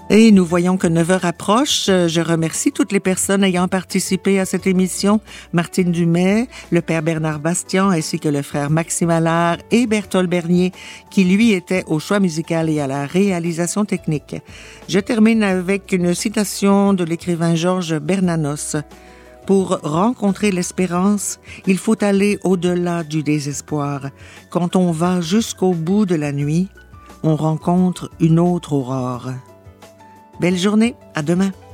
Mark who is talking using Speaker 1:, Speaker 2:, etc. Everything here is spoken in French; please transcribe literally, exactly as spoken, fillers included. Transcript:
Speaker 1: Et nous voyons que neuf heures approche. Je remercie toutes les personnes ayant participé à cette émission. Martine Dumais, le père Bernard Bastian, ainsi que le frère Maxime Allard et Berthold Bernier, qui lui était au choix musical et à la réalisation technique. Je termine avec une citation de l'écrivain Georges Bernanos. Pour rencontrer l'espérance, il faut aller au-delà du désespoir. Quand on va jusqu'au bout de la nuit, on rencontre une autre aurore. Belle journée, à demain.